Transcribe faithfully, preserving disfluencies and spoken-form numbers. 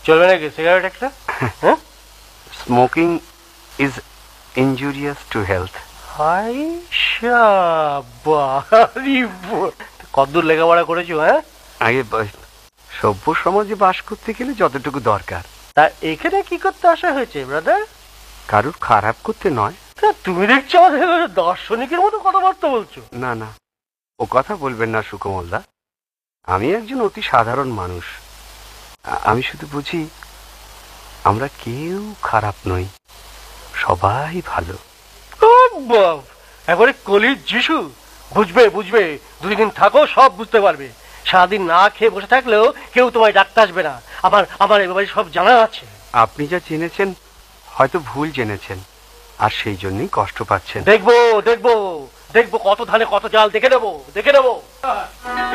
চলবে নাকি সিগারেট একটা? হ্যাঁ, smoking is injurious to health. High শাবারি, কতদূর লেখাপড়া করেছো? হ্যাঁ, আগে সভ্য সমাজে বাস করতে গেলে যতটুকু দরকার। তা এখানে কি করতে আসা হয়েছে ব্রাদার? কারুর খারাপ করতে নয়। তা তুমি দেখছো আমাদের দার্শনিকের মতো কথাবার্তা বলছো। না না, ও কথা বলবেন না সুকমলদা। আমি একজন অতি সাধারণ মানুষ। আমি শুধু বুঝি আমরা কেউ খারাপ নই, সবাই ভালো। একবারে কলির যিশু। বুঝবে বুঝবে, দুই দিন থাকো সব বুঝতে পারবে। সারাদিন না খেয়ে বসে থাকলেও কেউ তোমায় ডাকতে আসবে না। আমার আমার এবারে সব জানা আছে। আপনি যা জেনেছেন হয়তো ভুল জেনেছেন, আর সেই জন্যই কষ্ট পাচ্ছেন। দেখবো দেখবো দেখবো কত ধানে কত জাল, দেখে নেবো দেখে নেবো।